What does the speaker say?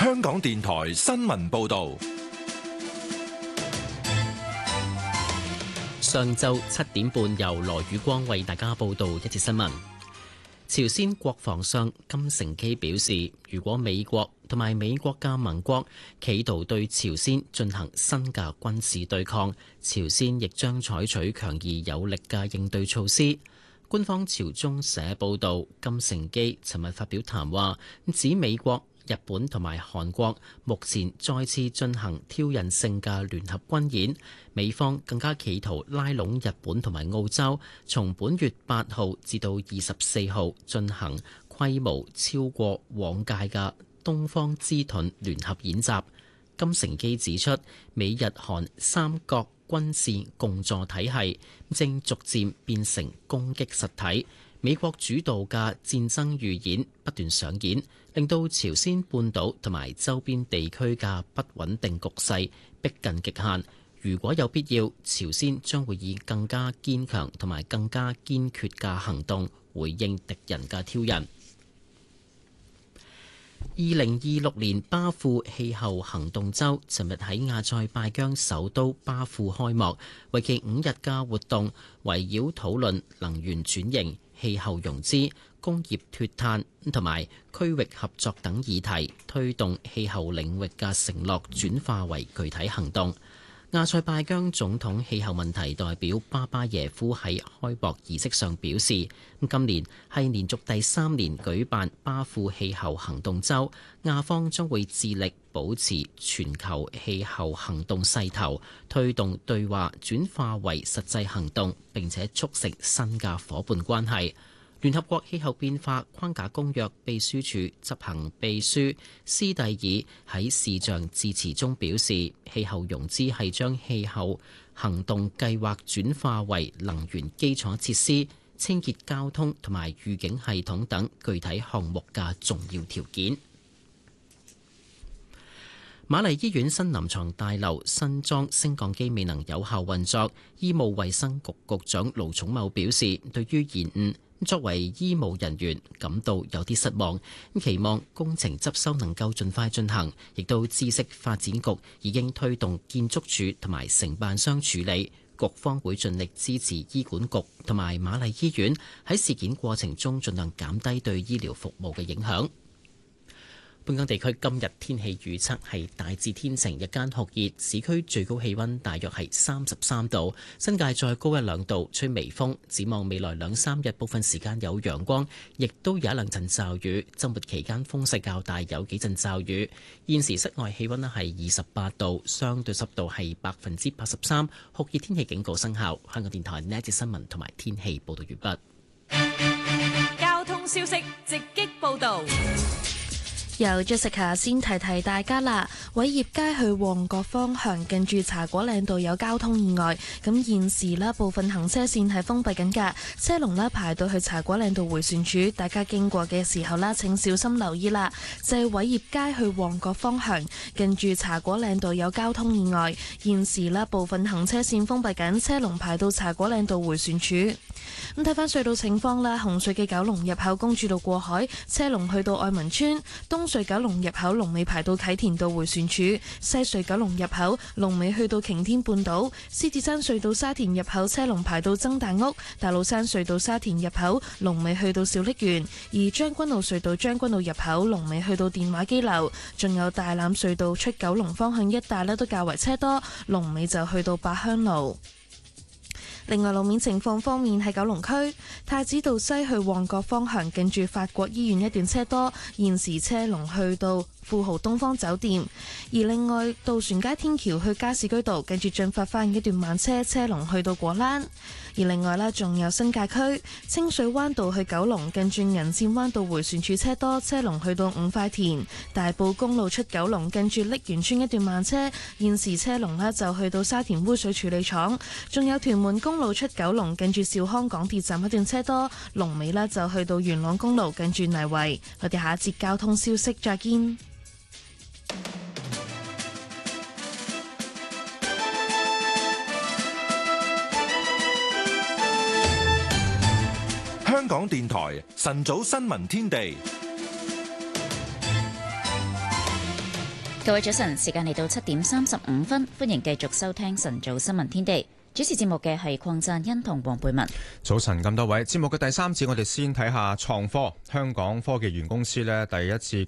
香港電台新聞報道。 上晝7點半，由羅宇光為大家報道一節新聞。朝鮮國防相金成基表示，如果美國同埋美國嘅盟國企圖對朝鮮進行新嘅軍事對抗，朝鮮亦將採取強而有力嘅應對措施。官方朝中社報道，金成基尋日發表談話，指美國、日本同埋韓國目前再次進行挑釁性嘅聯合軍演，美方更加企圖拉攏日本同埋澳洲，從本月8號至到24號進行規模超過往屆嘅東方之盾聯合演習。金成基指出，美日韓三國軍事共助體系正逐漸變成攻擊實體，美國主導嘅戰爭預演不斷上演，令到朝鮮半島同埋周邊地區嘅不穩定局勢逼近極限。如果有必要，朝鮮將會以更加堅強同埋更加堅決嘅行動回應敵人嘅挑釁。2026年巴庫氣候行動週尋日喺亞塞拜疆首都巴庫開幕，為期5日嘅活動圍繞討論能源轉型、氣候融資、工業脫碳同埋區域合作等議題，推動氣候領域嘅承諾轉化為具體行動。亞塞拜疆總統氣候問題代表巴巴耶夫喺開幕儀式上表示，今年係連續第3年舉辦巴庫氣候行動週，亞方將會致力保持全球氣候行動勢頭，推動對話轉化為實際行動，並且促成新嘅夥伴關係。聯合國氣候變化框架公約秘書處執行秘書斯蒂爾喺視像致辭中表示，氣候融資係將氣候行動計劃轉化為能源基礎設施、清潔交通同埋預警系統等具體項目嘅重要條件。瑪麗醫院新臨床大樓新裝升降機未能有效運作，醫務衛生局局長盧寵茂表示，對於延誤，作為醫務人員感到有啲失望，期望工程執修能夠盡快進行，亦都知悉發展局已經推動建築署同埋承辦商處理，局方會盡力支持醫管局同埋瑪麗醫院喺事件過程中盡量減低對醫療服務嘅影響。本港地區今日天氣預測係大致天晴，日間酷熱，市區最高氣溫大約係33度，新界再高1-2度，吹微風。展望未來2-3日，部分時間有陽光，亦都有一兩陣驟雨。周末期間風勢較大，有幾陣驟雨。現時室外氣溫係28度，相對濕度係83%，酷熱天氣警告生效。香港電台呢一節新聞同埋天氣報道完畢。 交通消息直擊報道。 由 Jessica 先提提大家啦，偉業街去旺角方向近住茶果嶺道有交通意外，咁現時呢部分行車線係封閉緊㗎，車龍呢排到去茶果嶺道迴旋處，大家經過嘅時候呢請小心留意啦。就係偉業街去旺角方向近住茶果嶺道有交通意外，現時呢部分行車線封閉緊，車龍排到茶果嶺道迴旋處。咁睇翻隧道情況啦，紅隧嘅九龍入口公主道過海，車龍去到愛民村；東隧九龍入口龍尾排到啟田道迴旋處；西隧九龍入口龍尾去到擎天半島；獅子山隧道沙田入口車龍排到曾大屋；大老山隧道沙田入口龍尾去到小瀝源；而將軍澳隧道將軍澳入口龍尾去到電話機樓，仲有大欖隧道出九龍方向一帶都較為車多，龍尾就去到八鄉路。另外路面情況方面，喺九龍區太子道西去旺角方向近住法國醫院一段車多，現時車龍去到富豪東方酒店。而另外渡船街天橋去加士居道近住進發花園一段慢車，車龍去到果欄。而另外啦，仲有新界區清水灣道去九龍近住銀線灣道迴旋處車多，車龍去到五塊田。大埔公路出九龍近住瀝源村一段慢車，現時車龍呢就去到沙田污水處理廠。仲有屯門公路出九龍近住兆康港鐵站一段車多，龍尾呢就去到元朗公路近住泥圍。我哋下一節交通消息再見。 香港電台晨早新聞天地。 各位早晨，時間嚟到7:35，歡迎繼續收聽晨早新聞天地。主持節目嘅係鄺贊恩同黃貝文。 早晨咁多位，節目嘅第3節我哋先睇下創科。香港科技園公司呢第一次